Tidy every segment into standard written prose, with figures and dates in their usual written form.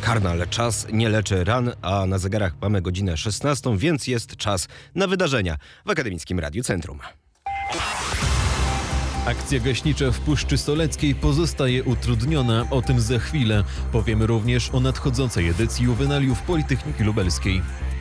Karnal. Czas nie leczy ran, a na zegarach mamy godzinę 16, więc jest czas na wydarzenia w Akademickim Radiu Centrum. Akcja gaśnicza w Puszczy Soleckiej pozostaje utrudniona. O tym za chwilę. Powiemy również o nadchodzącej edycji Juwenaliów Politechniki Lubelskiej.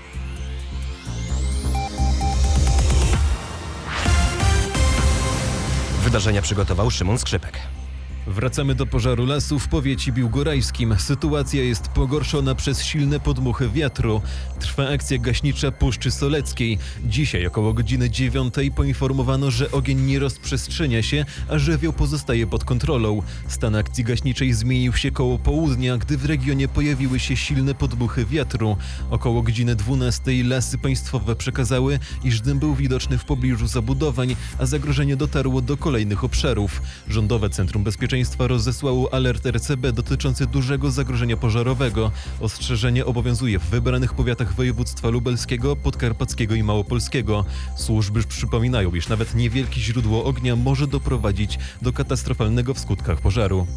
Wydarzenia przygotował Szymon Skrzypek. Wracamy do pożaru lasu w powiecie biłgorajskim. Sytuacja jest pogorszona przez silne podmuchy wiatru. Trwa akcja gaśnicza Puszczy Soleckiej. Dzisiaj około godziny 9 poinformowano, że ogień nie rozprzestrzenia się, a żywioł pozostaje pod kontrolą. Stan akcji gaśniczej zmienił się koło południa, gdy w regionie pojawiły się silne podmuchy wiatru. Około godziny 12 Lasy Państwowe przekazały, iż dym był widoczny w pobliżu zabudowań, a zagrożenie dotarło do kolejnych obszarów. Rządowe Centrum Bezpieczeństwa rozesłało alert RCB dotyczący dużego zagrożenia pożarowego. Ostrzeżenie obowiązuje w wybranych powiatach województwa lubelskiego, podkarpackiego i małopolskiego. Służby przypominają, iż nawet niewielkie źródło ognia może doprowadzić do katastrofalnego w skutkach pożaru.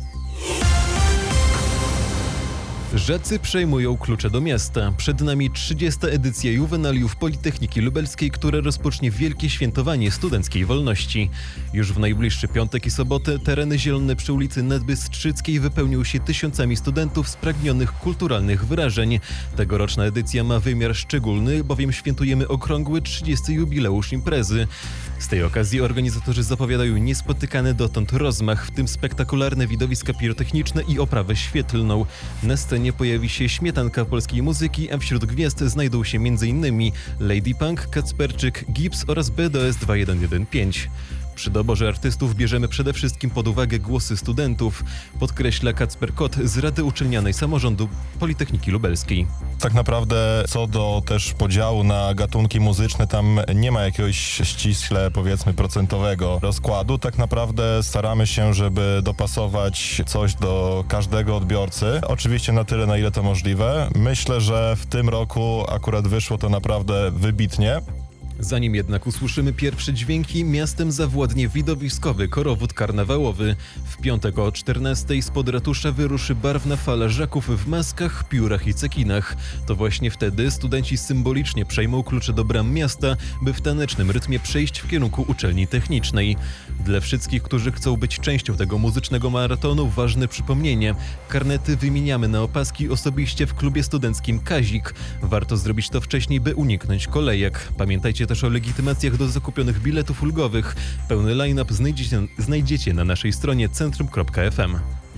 Żacy przejmują klucze do miasta. Przed nami 30. edycja Juwenaliów Politechniki Lubelskiej, która rozpocznie wielkie świętowanie studenckiej wolności. Już w najbliższy piątek i sobotę tereny zielone przy ulicy Nadbystrzyckiej wypełnią się tysiącami studentów spragnionych kulturalnych wyrażeń. Tegoroczna edycja ma wymiar szczególny, bowiem świętujemy okrągły 30. jubileusz imprezy. Z tej okazji organizatorzy zapowiadają niespotykany dotąd rozmach, w tym spektakularne widowiska pirotechniczne i oprawę świetlną. Na scenie pojawi się śmietanka polskiej muzyki, a wśród gwiazd znajdą się m.in. Lady Punk, Kacperczyk, Gibbs oraz BDS 2115. Przy doborze artystów bierzemy przede wszystkim pod uwagę głosy studentów, podkreśla Kacper Kot z Rady Uczelnianej Samorządu Politechniki Lubelskiej. Tak naprawdę co do też podziału na gatunki muzyczne, tam nie ma jakiegoś ściśle, powiedzmy, procentowego rozkładu. Tak naprawdę staramy się, żeby dopasować coś do każdego odbiorcy. Oczywiście na tyle, na ile to możliwe. Myślę, że w tym roku akurat wyszło to naprawdę wybitnie. Zanim jednak usłyszymy pierwsze dźwięki, miastem zawładnie widowiskowy korowód karnawałowy. W piątek o 14:00 spod ratusza wyruszy barwna fala żaków w maskach, piórach i cekinach. To właśnie wtedy studenci symbolicznie przejmą klucze do bram miasta, by w tanecznym rytmie przejść w kierunku uczelni technicznej. Dla wszystkich, którzy chcą być częścią tego muzycznego maratonu, ważne przypomnienie. Karnety wymieniamy na opaski osobiście w klubie studenckim Kazik. Warto zrobić to wcześniej, by uniknąć kolejek. Pamiętajcie też o legitymacjach do zakupionych biletów ulgowych. Pełny line-up znajdziecie na naszej stronie centrum.fm.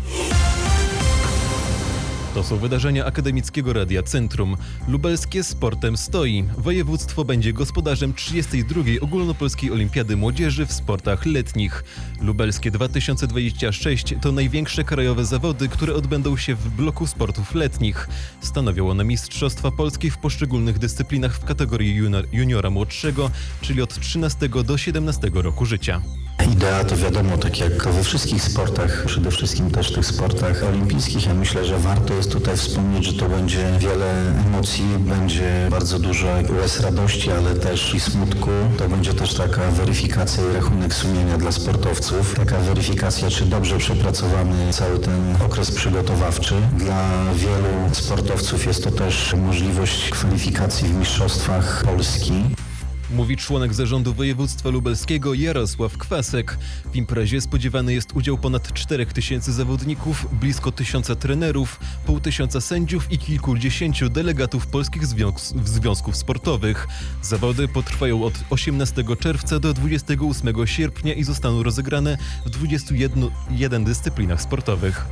To są wydarzenia Akademickiego Radia Centrum. Lubelskie sportem stoi. Województwo będzie gospodarzem 32. Ogólnopolskiej Olimpiady Młodzieży w sportach letnich. Lubelskie 2026 to największe krajowe zawody, które odbędą się w bloku sportów letnich. Stanowią one Mistrzostwa Polski w poszczególnych dyscyplinach w kategorii juniora młodszego, czyli od 13 do 17 roku życia. Idea to wiadomo, tak jak we wszystkich sportach, przede wszystkim też tych sportach olimpijskich. Ja myślę, że warto jest tutaj wspomnieć, że to będzie wiele emocji, będzie bardzo dużo łez radości, ale też i smutku. To będzie też taka weryfikacja i rachunek sumienia dla sportowców. Taka weryfikacja, czy dobrze przepracowany cały ten okres przygotowawczy. Dla wielu sportowców jest to też możliwość kwalifikacji w mistrzostwach Polski. Mówi członek zarządu województwa lubelskiego Jarosław Kwasek. W imprezie spodziewany jest udział ponad 4000 zawodników, blisko 1000 trenerów, 500 sędziów i kilkudziesięciu delegatów polskich związków sportowych. Zawody potrwają od 18 czerwca do 28 sierpnia i zostaną rozegrane w 21 dyscyplinach sportowych.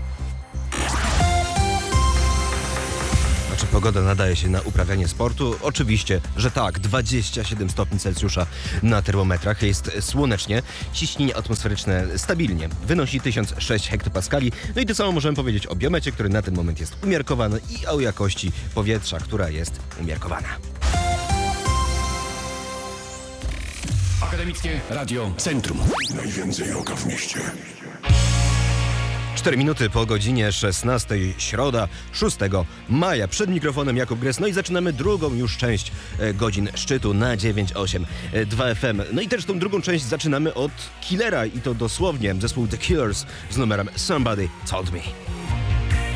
Czy pogoda nadaje się na uprawianie sportu? Oczywiście, że tak. 27 stopni Celsjusza na termometrach, jest słonecznie. Ciśnienie atmosferyczne stabilnie wynosi 1006 hektopaskali. No i to samo możemy powiedzieć o biomecie, który na ten moment jest umiarkowany, i o jakości powietrza, która jest umiarkowana. Akademickie Radio Centrum. Najwięcej oka w mieście. 4 minuty po godzinie 16, środa 6 maja. Przed mikrofonem Jakub Gres. No i zaczynamy drugą już część godzin szczytu na 982 FM. No i też tą drugą część zaczynamy od Killera, i to dosłownie zespół The Killers z numerem Somebody Told Me.